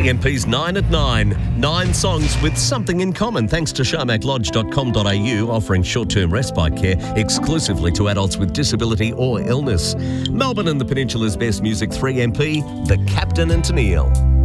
3MP's 9 at 9. 9 songs with something in common, thanks to sharmaklodge.com.au, offering short-term respite care exclusively to adults with disability or illness. Melbourne and the Peninsula's best music, 3MP, The Captain and Tennille.